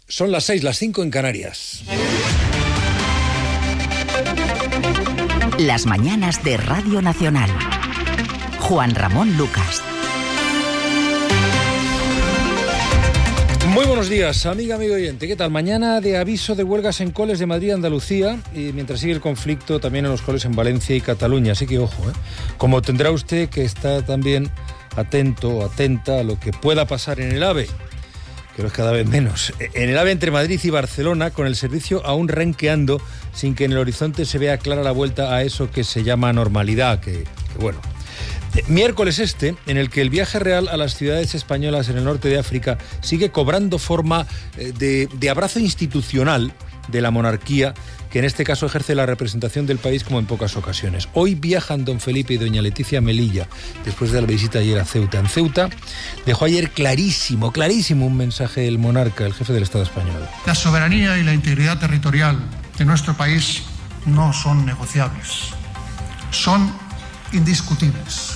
Son las 6, las 5 en Canarias. Las mañanas de Radio Nacional. Juan Ramón Lucas. Muy buenos días, amigo oyente. ¿Qué tal? Mañana de aviso de huelgas en coles de Madrid y Andalucía, y mientras sigue el conflicto también en los coles en Valencia y Cataluña. Así que ojo, como tendrá usted que estar también atento o atenta a lo que pueda pasar en el AVE, que es cada vez menos. En el AVE entre Madrid y Barcelona, con el servicio aún renqueando, sin que en el horizonte se vea clara la vuelta a eso que se llama normalidad, que bueno. Miércoles en el que el viaje real a las ciudades españolas en el norte de África sigue cobrando forma de abrazo institucional de la monarquía, que en este caso ejerce la representación del país como en pocas ocasiones. Hoy viajan don Felipe y doña Leticia Melilla, después de la visita ayer a Ceuta. En Ceuta dejó ayer clarísimo un mensaje del monarca, el jefe del Estado español. La soberanía y la integridad territorial de nuestro país no son negociables, son indiscutibles.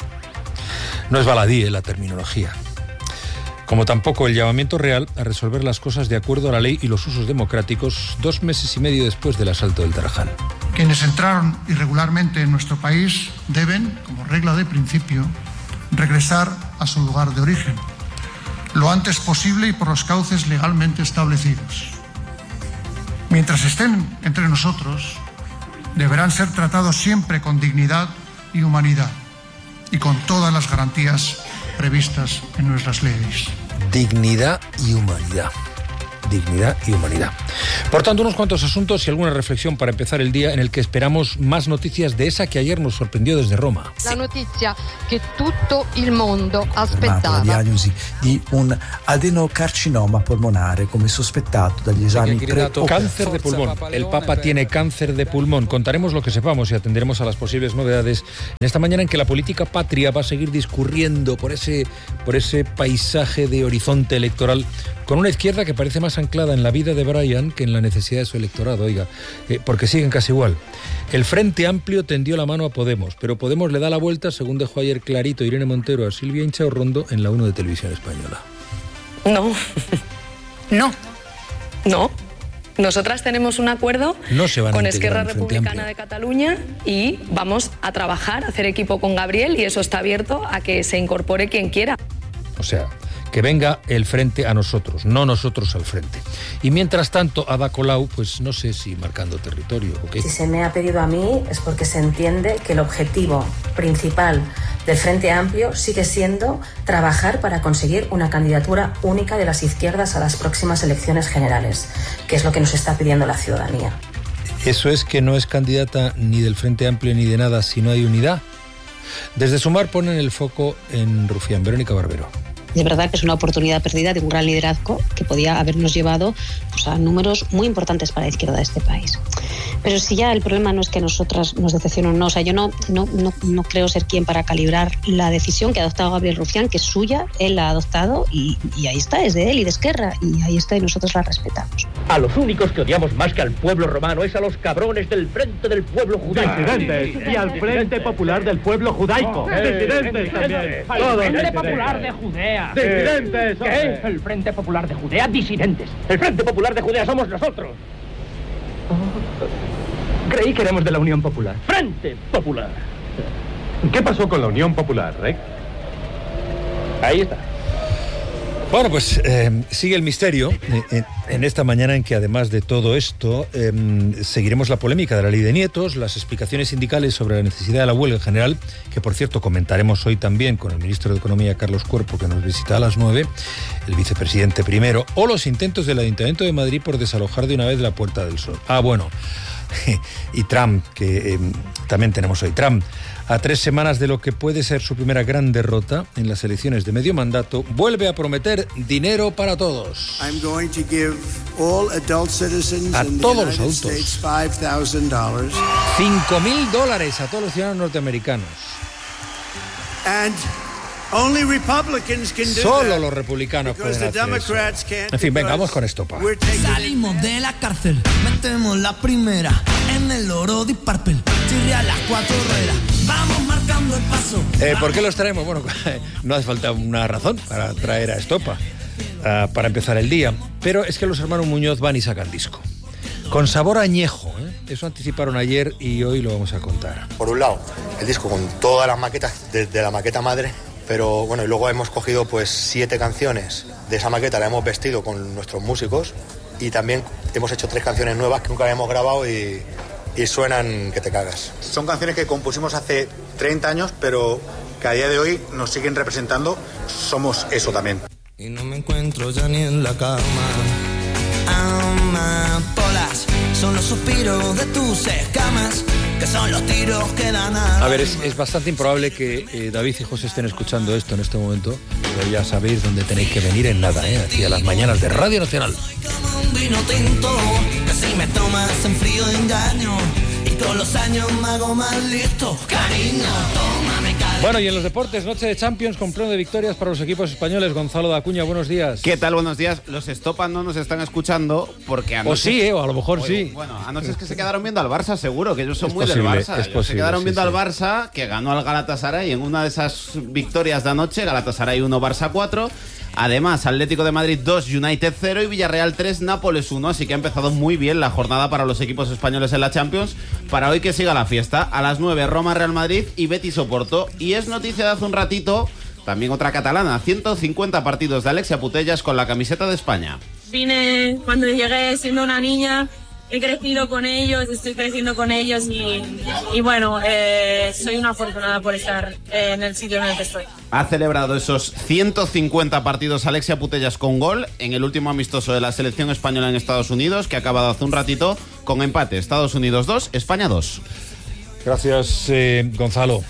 No es baladí la terminología. Como tampoco el llamamiento real a resolver las cosas de acuerdo a la ley y los usos democráticos 2 meses y medio después del asalto del Tarajal. Quienes entraron irregularmente en nuestro país deben, como regla de principio, regresar a su lugar de origen, lo antes posible y por los cauces legalmente establecidos. Mientras estén entre nosotros, deberán ser tratados siempre con dignidad y humanidad y con todas las garantías previstas en nuestras leyes. Dignidad y humanidad. Dignidad y humanidad. Por tanto, unos cuantos asuntos y alguna reflexión para empezar el día, en el que esperamos más noticias de esa que ayer nos sorprendió desde Roma. La noticia que tutto il mondo aspettava. La diagnosi di un adenocarcinoma polmonare come sospettato dagli esami Cáncer de pulmón. El Papa tiene cáncer de pulmón. Contaremos lo que sepamos y atenderemos a las posibles novedades en esta mañana en que la política patria va a seguir discurriendo por ese paisaje de horizonte electoral, con una izquierda que parece más anclada en la vida de Brian que en la necesidad de su electorado, porque siguen casi igual. El Frente Amplio tendió la mano a Podemos, pero Podemos le da la vuelta, según dejó ayer clarito Irene Montero a Silvia Inchaurrondo en la 1 de Televisión Española. No. Nosotras tenemos un acuerdo con Esquerra Republicana de Cataluña y vamos a trabajar, a hacer equipo con Gabriel, y eso está abierto a que se incorpore quien quiera. O sea, que venga el Frente a nosotros, no nosotros al Frente. Y mientras tanto, Ada Colau, pues no sé si marcando territorio o qué. Si se me ha pedido a mí es porque se entiende que el objetivo principal del Frente Amplio sigue siendo trabajar para conseguir una candidatura única de las izquierdas a las próximas elecciones generales, que es lo que nos está pidiendo la ciudadanía. ¿Eso es que no es candidata ni del Frente Amplio ni de nada si no hay unidad? Desde Sumar ponen el foco en Rufián. Verónica Barbero. De verdad que es una oportunidad perdida de un gran liderazgo que podía habernos llevado a números muy importantes para la izquierda de este país. Pero si ya el problema no es que a nosotras nos decepcionen o no, yo no creo ser quien para calibrar la decisión que ha adoptado Gabriel Rufián, que es suya, él la ha adoptado y ahí está, es de él y de Esquerra, y ahí está y nosotros la respetamos. A los únicos que odiamos más que al pueblo romano es a los cabrones del Frente del Pueblo Judaico. Disidentes. Y al Frente Popular del Pueblo Judaico. Disidentes también. El Frente Popular de Judea. Disidentes. ¿Qué? El Frente Popular de Judea, disidentes. El Frente Popular de Judea somos nosotros. Creí que éramos de la Unión Popular. Frente Popular. ¿Qué pasó con la Unión Popular, Rec? Ahí está. Bueno, pues sigue el misterio en esta mañana en que, además de todo esto, seguiremos la polémica de la ley de nietos, las explicaciones sindicales sobre la necesidad de la huelga general, que por cierto comentaremos hoy también con el ministro de Economía, Carlos Cuerpo, que nos visita a las 9, el vicepresidente primero, o los intentos del Ayuntamiento de Madrid por desalojar de una vez la Puerta del Sol. Bueno, y Trump, que también tenemos hoy. Trump, a 3 semanas de lo que puede ser su primera gran derrota en las elecciones de medio mandato, vuelve a prometer dinero para todos. I'm going to give all adult citizens a in todos the los United adultos States $5,000. $5,000 a todos los ciudadanos norteamericanos. And only Republicans can do Solo that, los republicanos pueden because the hacer eso. Democrats can't. En fin, venga, vamos con esto, pa. Salimos de la cárcel, metemos la primera en el oro de Purple, chirria las 4 ruedas, vamos marcando el paso. ¿Por qué los traemos? Bueno, no hace falta una razón para traer a Estopa. para empezar el día. Pero es que los hermanos Muñoz van y sacan disco. Con sabor añejo, ¿eh? Eso anticiparon ayer y hoy lo vamos a contar. Por un lado, el disco con todas las maquetas, desde la maqueta madre, pero bueno, y luego hemos cogido pues 7 canciones de esa maqueta, la hemos vestido con nuestros músicos y también hemos hecho 3 canciones nuevas que nunca habíamos grabado y suenan que te cagas. Son canciones que compusimos hace 30 años, pero que a día de hoy nos siguen representando. Somos eso también. Y no me encuentro ya ni en la cama. Amapolas son los suspiros de tus escamas, que son los tiros que dan a ver, es bastante improbable que David y José estén escuchando esto en este momento, pero ya sabéis dónde tenéis que venir en nada, aquí a las mañanas de Radio Nacional. Como un vino tinto, que si me tomas en frío engaño, y con los años me hago más listo, cariño, tómame calma. Bueno, y en los deportes, noche de Champions con pleno de victorias para los equipos españoles. Gonzalo de Acuña, buenos días. ¿Qué tal? Buenos días. Los Estopa no nos están escuchando porque anoche... O sí, o a lo mejor sí. Bueno, anoche es que se quedaron viendo al Barça, seguro, que ellos son muy posible, del Barça. Es posible, se quedaron viendo al Barça, que ganó al Galatasaray en una de esas victorias de anoche, Galatasaray 1, Barça 4. Además, Atlético de Madrid 2, United 0 y Villarreal 3, Nápoles 1. Así que ha empezado muy bien la jornada para los equipos españoles en la Champions. Para hoy que siga la fiesta. A las 9, Roma, Real Madrid y Betis Oporto. Y es noticia de hace un ratito, también otra catalana, 150 partidos de Alexia Putellas con la camiseta de España. Vine cuando llegué siendo una niña. He crecido con ellos, estoy creciendo con ellos y bueno, soy una afortunada por estar en el sitio en el que estoy. Ha celebrado esos 150 partidos Alexia Putellas con gol en el último amistoso de la selección española en Estados Unidos, que ha acabado hace un ratito con empate. Estados Unidos 2, España 2. Gracias, Gonzalo.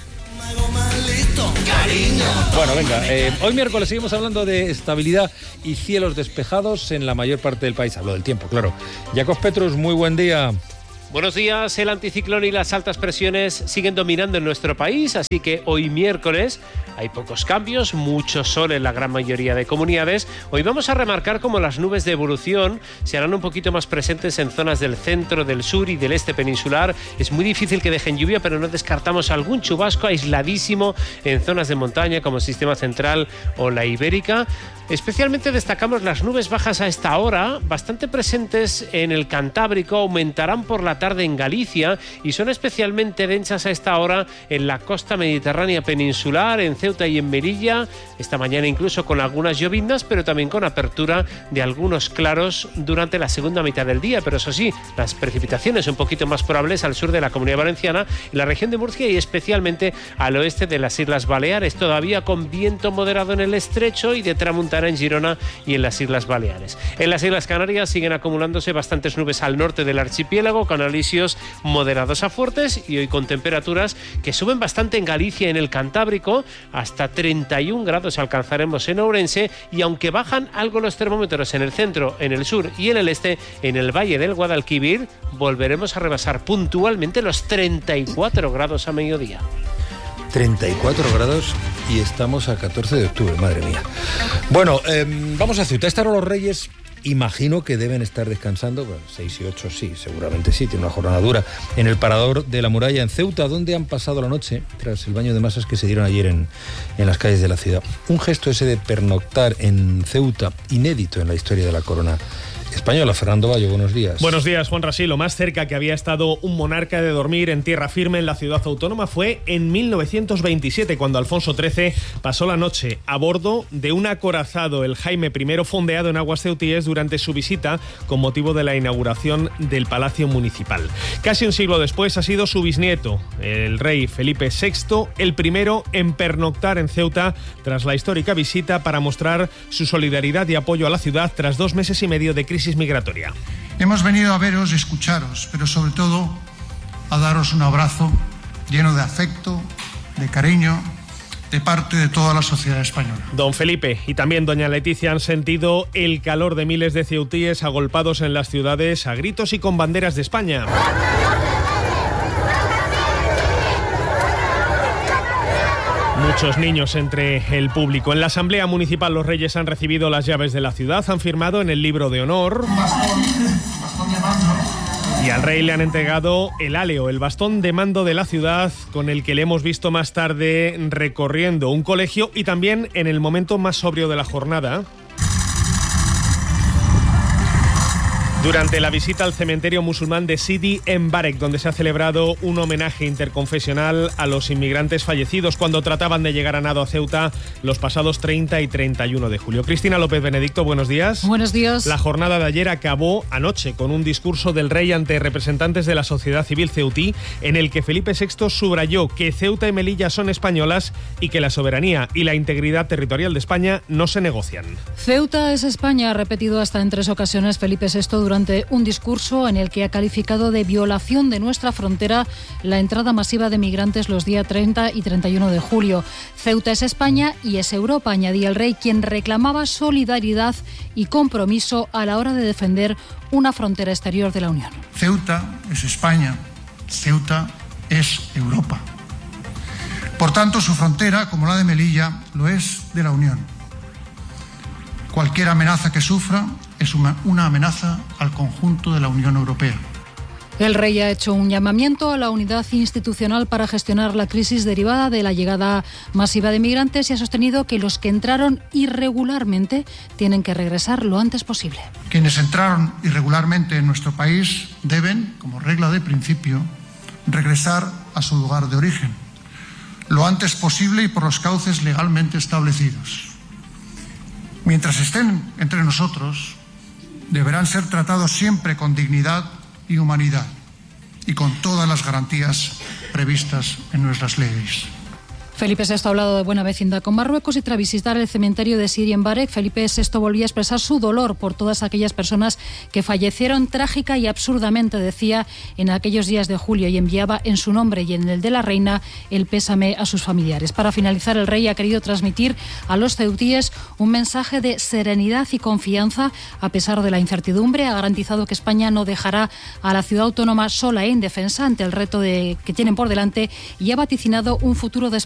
Bueno, venga, hoy miércoles seguimos hablando de estabilidad y cielos despejados en la mayor parte del país. Hablo del tiempo, claro. Jacobs Petrus, muy buen día. Buenos días, el anticiclón y las altas presiones siguen dominando en nuestro país, así que hoy miércoles hay pocos cambios, mucho sol en la gran mayoría de comunidades. Hoy vamos a remarcar cómo las nubes de evolución se harán un poquito más presentes en zonas del centro, del sur y del este peninsular. Es muy difícil que dejen lluvia, pero no descartamos algún chubasco aisladísimo en zonas de montaña como el Sistema Central o la Ibérica. Especialmente destacamos las nubes bajas a esta hora, bastante presentes en el Cantábrico, aumentarán por la tarde en Galicia y son especialmente densas a esta hora en la costa mediterránea peninsular, en Ceuta y en Melilla, esta mañana incluso con algunas lloviznas, pero también con apertura de algunos claros durante la segunda mitad del día. Pero eso sí, las precipitaciones un poquito más probables al sur de la Comunidad Valenciana, en la región de Murcia y especialmente al oeste de las Islas Baleares, todavía con viento moderado en el estrecho y de tramontana en Girona y en las Islas Baleares. En las Islas Canarias siguen acumulándose bastantes nubes al norte del archipiélago, con alisios moderados a fuertes y hoy con temperaturas que suben bastante en Galicia y en el Cantábrico, hasta 31 grados alcanzaremos en Ourense, y aunque bajan algo los termómetros en el centro, en el sur y en el este, en el valle del Guadalquivir volveremos a rebasar puntualmente los 34 grados a mediodía. 34 grados y estamos a 14 de octubre, madre mía. Bueno, vamos a Ceuta. Esta hora los Reyes imagino que deben estar descansando, bueno, 6 y 8 sí, seguramente sí, tiene una jornada dura, en el Parador de la Muralla en Ceuta, donde han pasado la noche tras el baño de masas que se dieron ayer en las calles de la ciudad. Un gesto ese de pernoctar en Ceuta, inédito en la historia de la corona española. Fernando Bayo, buenos días. Buenos días, Juan Rasí. Lo más cerca que había estado un monarca de dormir en tierra firme en la ciudad autónoma fue en 1927, cuando Alfonso XIII pasó la noche a bordo de un acorazado, el Jaime I, fondeado en aguas ceutíes durante su visita con motivo de la inauguración del Palacio Municipal. Casi un siglo después ha sido su bisnieto, el rey Felipe VI, el primero en pernoctar en Ceuta tras la histórica visita para mostrar su solidaridad y apoyo a la ciudad tras 2 meses y medio de crisis migratoria. Hemos venido a veros y escucharos, pero sobre todo a daros un abrazo lleno de afecto, de cariño, de parte de toda la sociedad española. Don Felipe y también doña Leticia han sentido el calor de miles de ceutíes agolpados en las ciudades a gritos y con banderas de España. Muchos niños entre el público. En la Asamblea Municipal los Reyes han recibido las llaves de la ciudad, han firmado en el libro de honor y al rey le han entregado el áleo, el bastón de mando de la ciudad, con el que le hemos visto más tarde recorriendo un colegio y también en el momento más sobrio de la jornada. Durante la visita al cementerio musulmán de Sidi Mbarek, donde se ha celebrado un homenaje interconfesional a los inmigrantes fallecidos cuando trataban de llegar a nado a Ceuta los pasados 30 y 31 de julio. Cristina López Benedicto, buenos días. Buenos días. La jornada de ayer acabó anoche con un discurso del rey ante representantes de la sociedad civil ceutí, en el que Felipe VI subrayó que Ceuta y Melilla son españolas y que la soberanía y la integridad territorial de España no se negocian. Ceuta es España, ha repetido hasta en 3 ocasiones Felipe VI durante un discurso en el que ha calificado de violación de nuestra frontera la entrada masiva de migrantes los días 30 y 31 de julio. Ceuta es España y es Europa, añadía el rey, quien reclamaba solidaridad y compromiso a la hora de defender una frontera exterior de la Unión. Ceuta es España, Ceuta es Europa. Por tanto, su frontera, como la de Melilla, lo es de la Unión. Cualquier amenaza que sufra es una amenaza al conjunto de la Unión Europea. El rey ha hecho un llamamiento a la unidad institucional para gestionar la crisis derivada de la llegada masiva de migrantes y ha sostenido que los que entraron irregularmente tienen que regresar lo antes posible. Quienes entraron irregularmente en nuestro país deben, como regla de principio, regresar a su lugar de origen, lo antes posible y por los cauces legalmente establecidos. Mientras estén entre nosotros, deberán ser tratados siempre con dignidad y humanidad y con todas las garantías previstas en nuestras leyes. Felipe VI ha hablado de buena vecindad con Marruecos y tras visitar el cementerio de Sidi Mbarek, Felipe VI volvía a expresar su dolor por todas aquellas personas que fallecieron trágica y absurdamente, decía, en aquellos días de julio, y enviaba en su nombre y en el de la reina el pésame a sus familiares. Para finalizar, el rey ha querido transmitir a los ceutíes un mensaje de serenidad y confianza a pesar de la incertidumbre. Ha garantizado que España no dejará a la ciudad autónoma sola e indefensa ante el reto que tienen por delante y ha vaticinado un futuro de